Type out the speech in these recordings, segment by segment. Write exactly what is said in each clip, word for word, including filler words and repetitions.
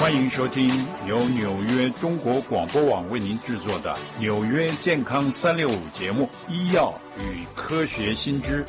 欢迎收听由纽约中国广播网为您制作的《纽约健康三六五》节目《医药与科学新知》。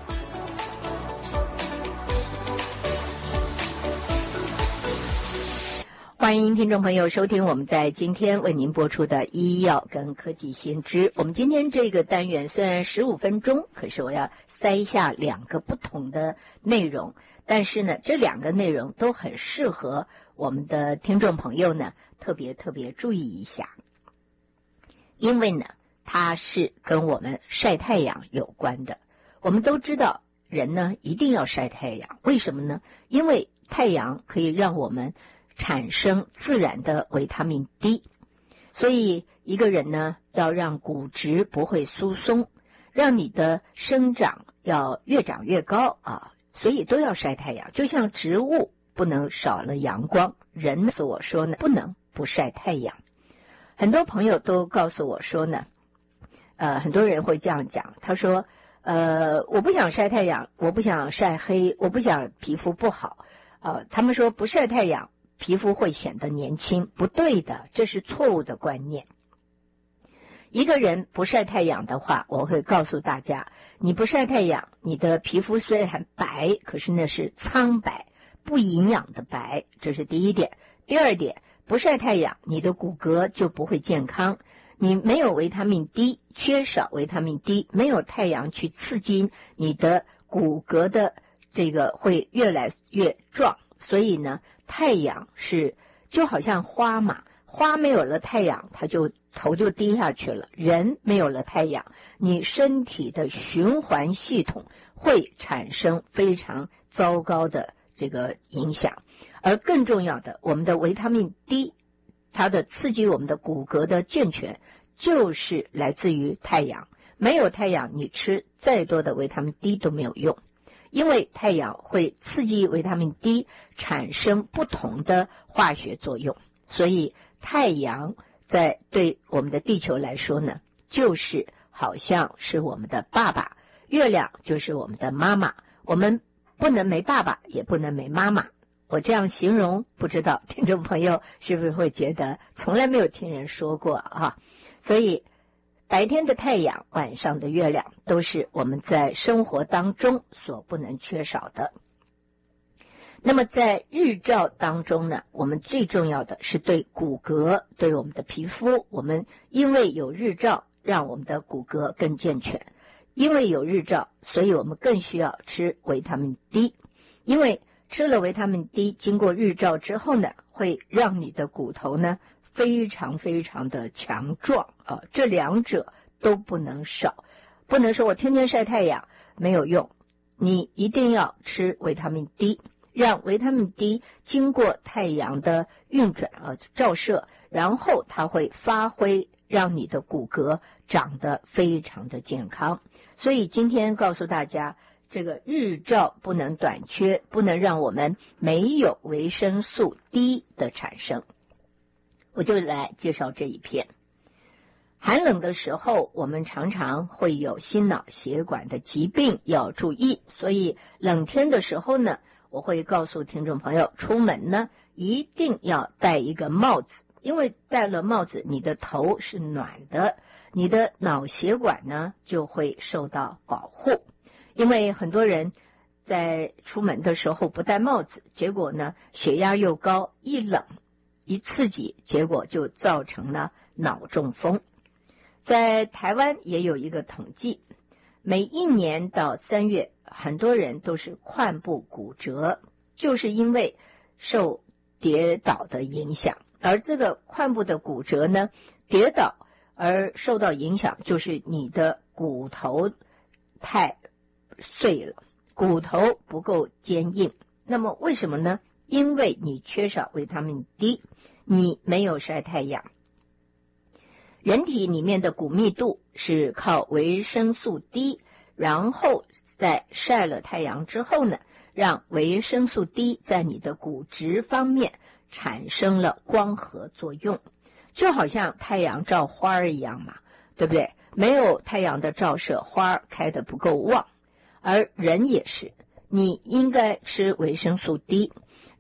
欢迎听众朋友收听我们在今天为您播出的医药跟科技新知。我们今天这个单元虽然十五分钟，可是我要塞下两个不同的内容，但是呢，这两个内容都很适合我们的听众朋友呢特别特别注意一下，因为呢它是跟我们晒太阳有关的。我们都知道人呢一定要晒太阳，为什么呢？因为太阳可以让我们产生自然的维他命 D， 所以一个人呢要让骨质不会疏松，让你的生长要越长越高啊，所以都要晒太阳。就像植物不能少了阳光，人所我说呢不能不晒太阳。很多朋友都告诉我说呢，呃，很多人会这样讲，他说呃，我不想晒太阳，我不想晒黑，我不想皮肤不好，呃，他们说不晒太阳皮肤会显得年轻，不对的，这是错误的观念。一个人不晒太阳的话，我会告诉大家，你不晒太阳，你的皮肤虽然白，可是那是苍白不营养的白，这是第一点。第二点，不晒太阳，你的骨骼就不会健康，你没有维他命 D， 缺少维他命 D， 没有太阳去刺激你的骨骼的这个会越来越壮。所以呢，太阳是就好像花嘛，花没有了太阳，它就头就低下去了。人没有了太阳，你身体的循环系统会产生非常糟糕的这个影响。而更重要的，我们的维他命 D， 它的刺激我们的骨骼的健全，就是来自于太阳。没有太阳，你吃再多的维他命 D 都没有用。因为太阳会刺激维他命 D 产生不同的化学作用，所以太阳在对我们的地球来说呢，就是好像是我们的爸爸，月亮就是我们的妈妈，我们不能没爸爸，也不能没妈妈。我这样形容，不知道听众朋友是不是会觉得从来没有听人说过啊？所以白天的太阳，晚上的月亮，都是我们在生活当中所不能缺少的。那么在日照当中呢，我们最重要的是对骨骼，对我们的皮肤，我们因为有日照，让我们的骨骼更健全。因为有日照，所以我们更需要吃维他命 D。因为吃了维他命 D， 经过日照之后呢，会让你的骨头呢非常非常的强壮啊，这两者都不能少，不能说我天天晒太阳没有用，你一定要吃维他命 D， 让维他命 D 经过太阳的运转啊照射，然后它会发挥，让你的骨骼长得非常的健康。所以今天告诉大家，这个日照不能短缺，不能让我们没有维生素 D 的产生。我就来介绍这一篇。寒冷的时候，我们常常会有心脑血管的疾病要注意，所以冷天的时候呢，我会告诉听众朋友，出门呢一定要戴一个帽子，因为戴了帽子，你的头是暖的，你的脑血管呢就会受到保护。因为很多人在出门的时候不戴帽子，结果呢血压又高，一冷一刺激，结果就造成了脑中风。在台湾也有一个统计，每一年到三月，很多人都是髋部骨折，就是因为受跌倒的影响。而这个髋部的骨折呢，跌倒而受到影响，就是你的骨头太碎了，骨头不够坚硬。那么为什么呢？因为你缺少维他命 D， 你没有晒太阳。人体里面的骨密度是靠维生素 D， 然后在晒了太阳之后呢，让维生素 D 在你的骨质方面产生了光合作用，就好像太阳照花儿一样嘛，对不对？没有太阳的照射，花儿开得不够旺。而人也是，你应该吃维生素 D，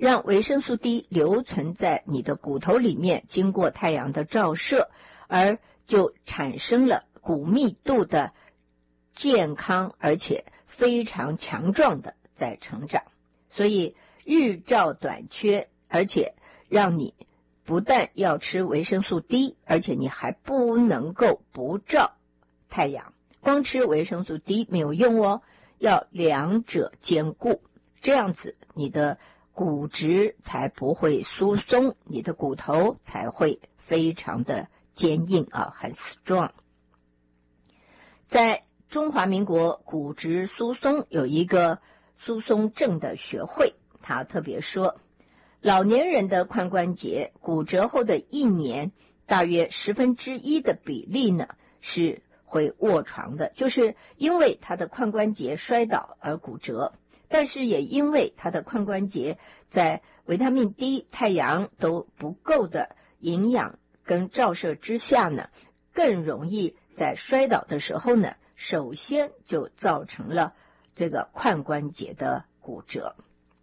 让维生素 D 留存在你的骨头里面，经过太阳的照射，而就产生了骨密度的健康，而且非常强壮的在成长。所以日照短缺，而且让你不但要吃维生素 D， 而且你还不能够不照太阳。光吃维生素 D 没有用哦，要两者兼顾，这样子你的骨质才不会疏松，你的骨头才会非常的坚硬啊，很 strong。在中华民国骨质疏松有一个疏松症的学会，他特别说，老年人的髋关节骨折后的一年，大约十分之一的比例呢是会卧床的，就是因为他的髋关节摔倒而骨折，但是也因为他的髋关节在维他命 D、太阳都不够的营养跟照射之下呢，更容易在摔倒的时候呢，首先就造成了这个髋关节的骨折。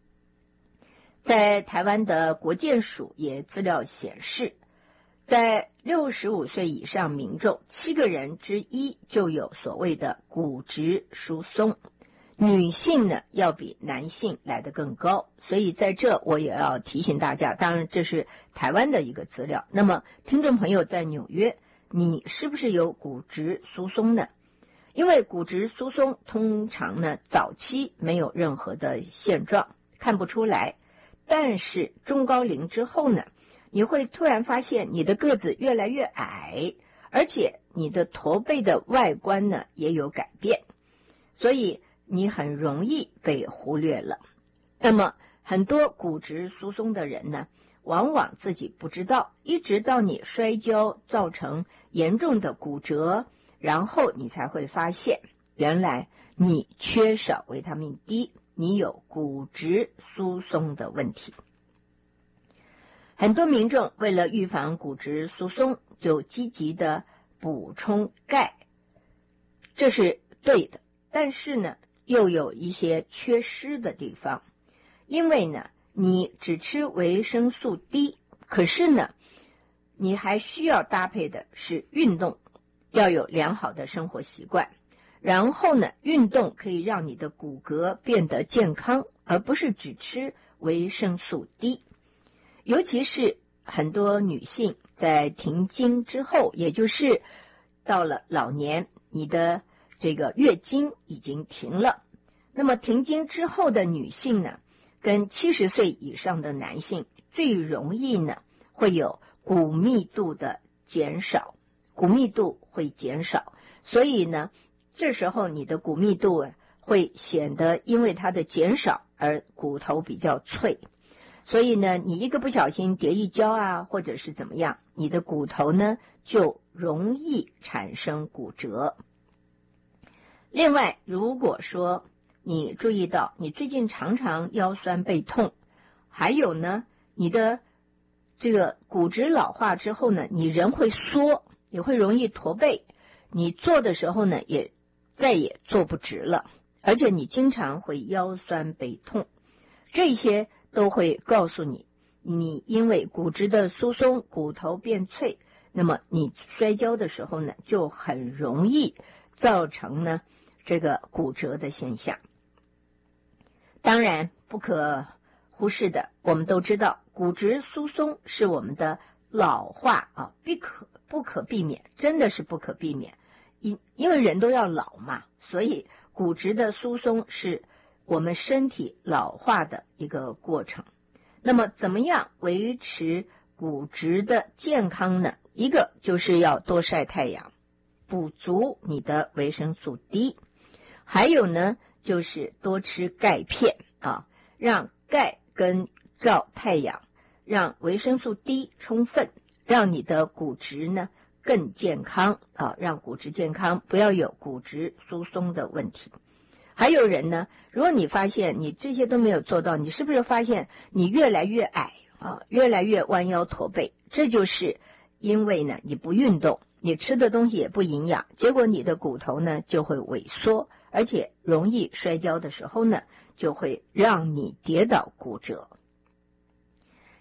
在台湾的国健署也资料显示，在六十五岁以上民众，七个人之一就有所谓的骨质疏松。女性呢要比男性来得更高，所以在这我也要提醒大家，当然这是台湾的一个资料。那么听众朋友在纽约，你是不是有骨质疏松呢？因为骨质疏松通常呢早期没有任何的现状，看不出来，但是中高龄之后呢，你会突然发现你的个子越来越矮，而且你的驼背的外观呢也有改变，所以你很容易被忽略了。那么很多骨质疏松的人呢，往往自己不知道，一直到你摔跤造成严重的骨折，然后你才会发现，原来你缺少维他命 D， 你有骨质疏松的问题。很多民众为了预防骨质疏松，就积极的补充钙，这是对的，但是呢又有一些缺失的地方。因为呢你只吃维生素 D， 可是呢你还需要搭配的是运动，要有良好的生活习惯，然后呢运动可以让你的骨骼变得健康，而不是只吃维生素 D。 尤其是很多女性在停经之后，也就是到了老年，你的这个月经已经停了，那么停经之后的女性呢，跟七十岁以上的男性最容易呢会有骨密度的减少，骨密度会减少，所以呢这时候你的骨密度会显得因为它的减少而骨头比较脆，所以呢你一个不小心跌一跤啊，或者是怎么样，你的骨头呢就容易产生骨折。另外如果说你注意到你最近常常腰酸背痛，还有呢你的这个骨质老化之后呢，你人会缩，也会容易驼背，你坐的时候呢也再也坐不直了，而且你经常会腰酸背痛，这些都会告诉你，你因为骨质的疏松，骨头变脆，那么你摔跤的时候呢就很容易造成呢这个骨折的现象。当然不可忽视的，我们都知道骨质疏松是我们的老化啊，不可不可避免，真的是不可避免，因因为人都要老嘛，所以骨质的疏松是我们身体老化的一个过程。那么怎么样维持骨质的健康呢？一个就是要多晒太阳，补足你的维生素 D， 还有呢就是多吃钙片啊，让钙跟照太阳，让维生素 D 充分，让你的骨质呢更健康啊，让骨质健康，不要有骨质疏松的问题。还有人呢，如果你发现你这些都没有做到，你是不是发现你越来越矮啊，越来越弯腰驼背？这就是因为呢你不运动，你吃的东西也不营养，结果你的骨头呢就会萎缩，而且容易摔跤的时候呢就会让你跌倒骨折。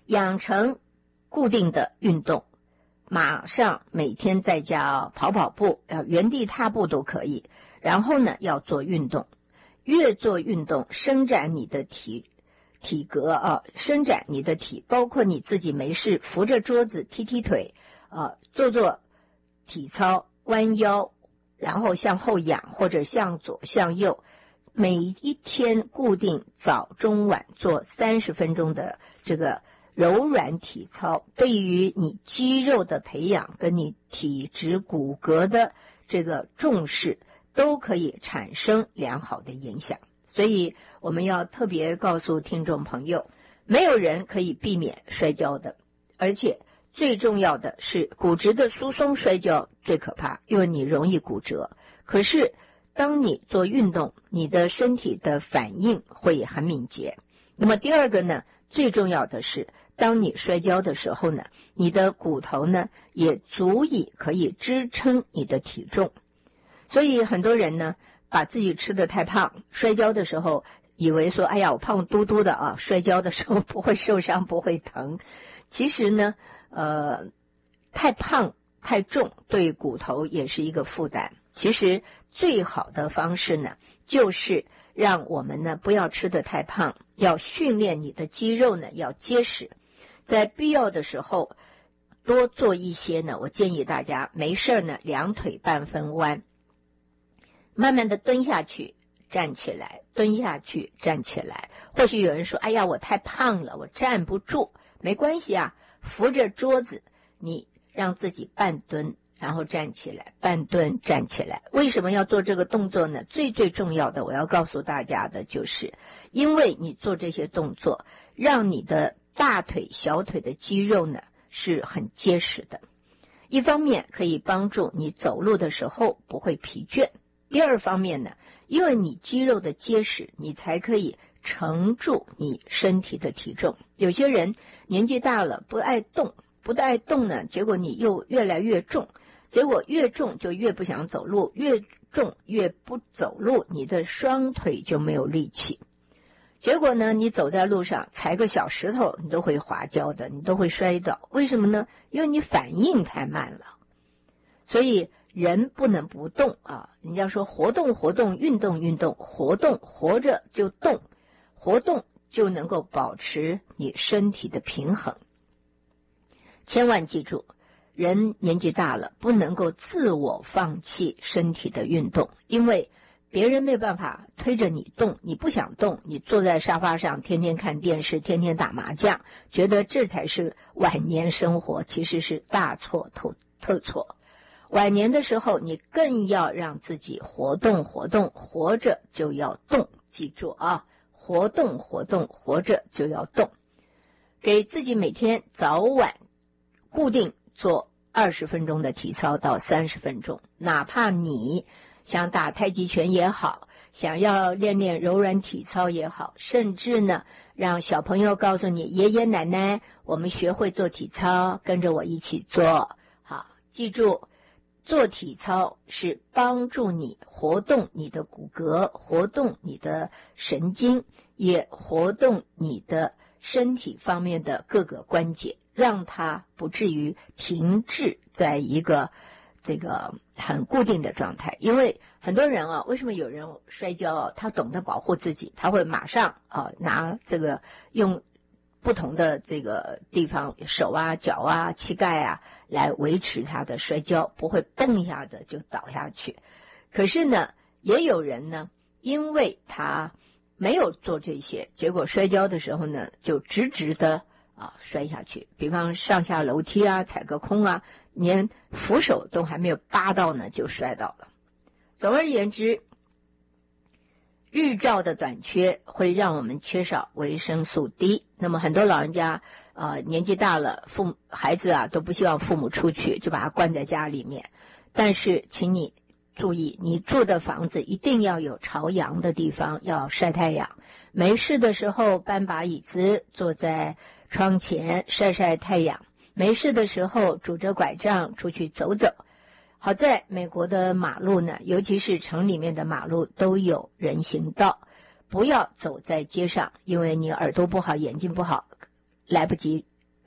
养成固定的运动，马上每天在家跑跑步，要原地踏步都可以。然后呢，要做运动，越做运动，伸展你的体体格啊，伸展你的体，包括你自己没事扶着桌子踢踢腿啊，做做体操，弯腰，然后向后仰或者向左向右，每一天固定早中晚做三十分钟的这个柔软体操，对于你肌肉的培养跟你体质骨骼的这个重视都可以产生良好的影响。所以我们要特别告诉听众朋友，没有人可以避免摔跤的，而且最重要的是骨质的疏松摔跤最可怕，因为你容易骨折。可是当你做运动，你的身体的反应会很敏捷。那么第二个呢，最重要的是当你摔跤的时候呢，你的骨头呢也足以可以支撑你的体重。所以很多人呢把自己吃得太胖，摔跤的时候以为说哎呀我胖嘟嘟的啊，摔跤的时候不会受伤不会疼。其实呢呃太胖太重对骨头也是一个负担。其实最好的方式呢就是让我们呢不要吃得太胖，要训练你的肌肉呢要结实。在必要的时候多做一些呢，我建议大家没事呢两腿半分弯，慢慢的蹲下去站起来，蹲下去站起来。或许有人说哎呀我太胖了我站不住，没关系啊，扶着桌子你让自己半蹲然后站起来，半蹲站起来。为什么要做这个动作呢？最最重要的我要告诉大家的就是因为你做这些动作让你的大腿小腿的肌肉呢是很结实的，一方面可以帮助你走路的时候不会疲倦，第二方面呢，因为你肌肉的结实，你才可以承住你身体的体重。有些人年纪大了不爱动，不爱动呢，结果你又越来越重，结果越重就越不想走路，越重越不走路，你的双腿就没有力气。结果呢，你走在路上踩个小石头你都会滑跤的，你都会摔倒。为什么呢？因为你反应太慢了。所以人不能不动啊！人家说活动活动，运动运动，活动活着就动，活动就能够保持你身体的平衡。千万记住，人年纪大了不能够自我放弃身体的运动，因为别人没有办法推着你动，你不想动，你坐在沙发上天天看电视，天天打麻将，觉得这才是晚年生活，其实是大错特特错。晚年的时候你更要让自己活动活动，活着就要动，记住啊，活动活动，活着就要动。给自己每天早晚固定做二十分钟的体操到三十分钟，哪怕你想打太极拳也好，想要练练柔软体操也好，甚至呢让小朋友告诉你爷爷奶奶我们学会做体操，跟着我一起做。好，记住做体操是帮助你活动你的骨骼，活动你的神经，也活动你的身体方面的各个关节，让它不至于停滞在一个这个很固定的状态。因为很多人啊，为什么有人摔跤啊，他懂得保护自己，他会马上啊拿这个用不同的这个地方，手啊脚啊膝盖啊来维持他的摔跤，不会蹦一下子就倒下去。可是呢也有人呢因为他没有做这些，结果摔跤的时候呢就直直的啊摔下去，比方上下楼梯啊踩个空啊，连扶手都还没有扒到呢就摔倒了。总而言之，日照的短缺会让我们缺少维生素 D。 那么很多老人家呃年纪大了，父母孩子啊都不希望父母出去，就把他关在家里面。但是请你注意，你住的房子一定要有朝阳的地方，要晒太阳。没事的时候搬把椅子坐在窗前晒晒太阳，没事的时候拄着拐杖出去走走。好在美国的马路呢，尤其是城里面的马路都有人行道，不要走在街上，因为你耳朵不好眼睛不好来不及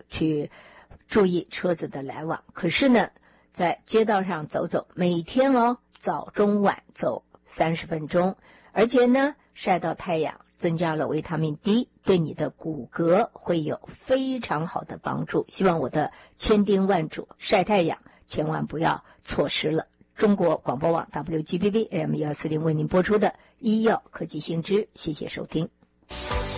去注意车子的来往。可是呢，在街道上走走，每天哦，早中晚走三十分钟，而且呢，晒到太阳，增加了维他命 D， 对你的骨骼会有非常好的帮助。希望我的千叮万嘱，晒太阳千万不要错失了。中国广播网 W G B B A M 一二四零为您播出的医药科技新知，谢谢收听。